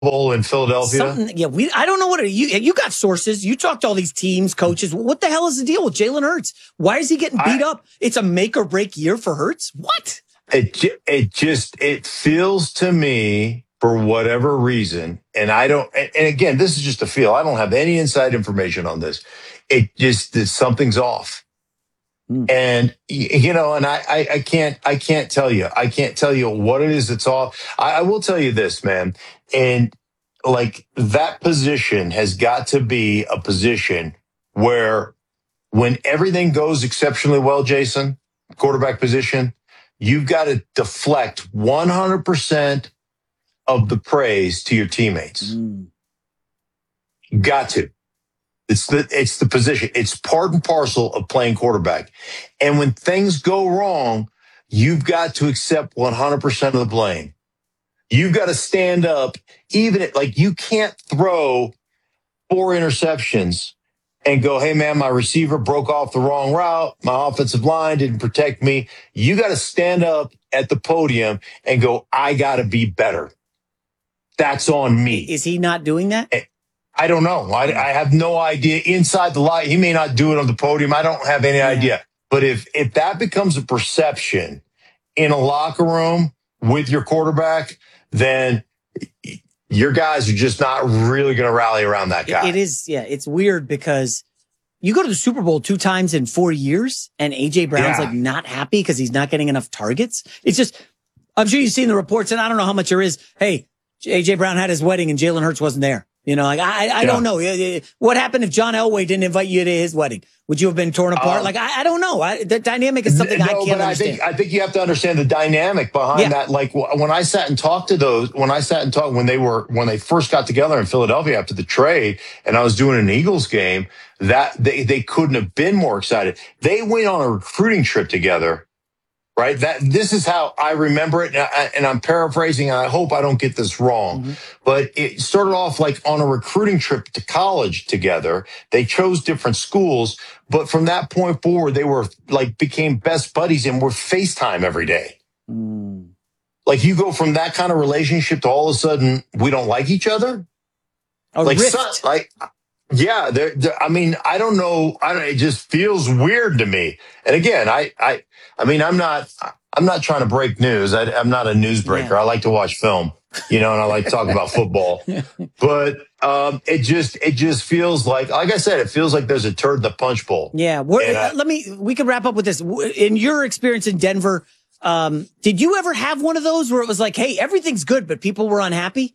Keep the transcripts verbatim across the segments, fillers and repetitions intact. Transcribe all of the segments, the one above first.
Bowl in Philadelphia? Something, yeah, we. I don't know what are you. You got sources. You talked to all these teams, coaches. What the hell is the deal with Jalen Hurts? Why is he getting beat I, up? It's a make or break year for Hurts. What? It it just it feels to me, for whatever reason, and I don't. And, and again, this is just a feel. I don't have any inside information on this. It just that something's off. And, you know, and I, I, I can't, I can't tell you, I can't tell you what it is that's off. I, I will tell you this, man. And like that position has got to be a position where when everything goes exceptionally well, Jason, quarterback position, you've got to deflect one hundred percent of the praise to your teammates. Mm. Got to. It's the it's the position. It's part and parcel of playing quarterback. And when things go wrong, you've got to accept one hundred percent of the blame. You've got to stand up, even at, like you can't throw four interceptions and go, hey, man, my receiver broke off the wrong route. My offensive line didn't protect me. You got to stand up at the podium and go, I got to be better. That's on me. Is he not doing that? And, I don't know. I, I have no idea. Inside the light, he may not do it on the podium. I don't have any yeah. idea. But if if that becomes a perception in a locker room with your quarterback, then your guys are just not really going to rally around that guy. It is, yeah. It's weird because you go to the Super Bowl two times in four years, and A J Brown's yeah. like not happy because he's not getting enough targets. It's just, I'm sure you've seen the reports, and I don't know how much there is. Hey, A J Brown had his wedding, and Jalen Hurts wasn't there. You know, like, I, I yeah. don't know. What happened if John Elway didn't invite you to his wedding? Would you have been torn apart? Um, like, I, I don't know. I, the dynamic is something no, I can't but understand. I think, I think you have to understand the dynamic behind yeah. that. Like when I sat and talked to those, when I sat and talked, when they were, when they first got together in Philadelphia after the trade, and I was doing an Eagles game, that they, they couldn't have been more excited. They went on a recruiting trip together. Right. That this is how I remember it. And, I, and I'm paraphrasing, and I hope I don't get this wrong, mm-hmm. but it started off like on a recruiting trip to college together. They chose different schools, but from that point forward, they were like became best buddies and were FaceTime every day. Mm. Like you go from that kind of relationship to all of a sudden we don't like each other. A like, rift. Son, like, yeah, they're, they're, I mean, I don't know. I don't, it just feels weird to me. And again, I, I, I mean, I'm not, I'm not trying to break news. I, I'm not a news breaker. Yeah. I like to watch film, you know, and I like to talk about football, but, um, it just, it just feels like, like I said, it feels like there's a turd in the punch bowl. Yeah. I, let me, we can wrap up with this. In your experience in Denver, um, did you ever have one of those where it was like, hey, everything's good, but people were unhappy?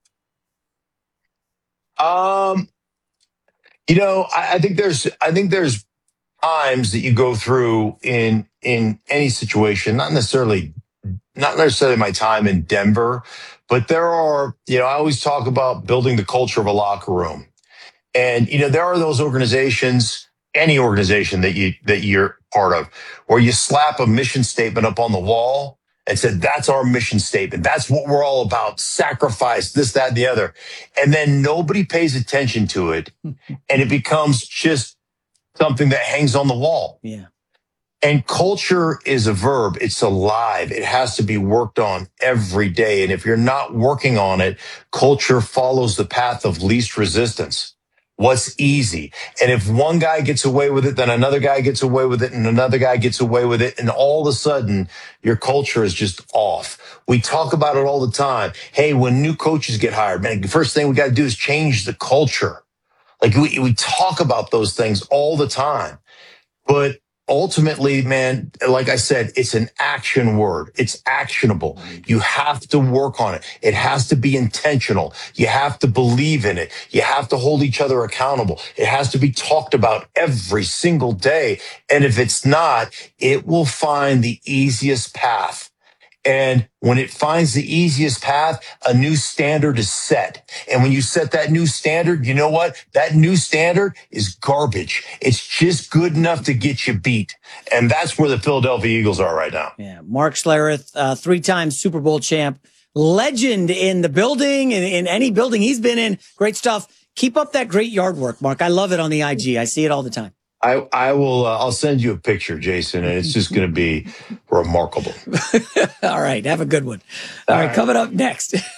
Um, You know, I, I think there's, I think there's times that you go through in, in any situation, not necessarily, not necessarily my time in Denver, but there are, you know, I always talk about building the culture of a locker room. And, you know, there are those organizations, any organization that you, that you're part of, where you slap a mission statement up on the wall and said, that's our mission statement. That's what we're all about. Sacrifice, this, that, and the other. And then nobody pays attention to it. And it becomes just something that hangs on the wall. Yeah. And culture is a verb. It's alive. It has to be worked on every day. And if you're not working on it, culture follows the path of least resistance. What's easy? And if one guy gets away with it, then another guy gets away with it, and another guy gets away with it. And all of a sudden, your culture is just off. We talk about it all the time. Hey, when new coaches get hired, man, the first thing we got to do is change the culture. Like we, we talk about those things all the time. But ultimately, man, like I said, it's an action word. It's actionable. You have to work on it. It has to be intentional. You have to believe in it. You have to hold each other accountable. It has to be talked about every single day. And if it's not, it will find the easiest path. And when it finds the easiest path, a new standard is set. And when you set that new standard, you know what? That new standard is garbage. It's just good enough to get you beat. And that's where the Philadelphia Eagles are right now. Yeah. Mark Schlereth, uh, three-time Super Bowl champ, legend in the building and in any building he's been in. Great stuff. Keep up that great yard work, Mark. I love it on the I G. I see it all the time. I, I will, uh, I'll send you a picture, Jason, and it's just going to be remarkable. All right. Have a good one. All, all right, right. Coming up next.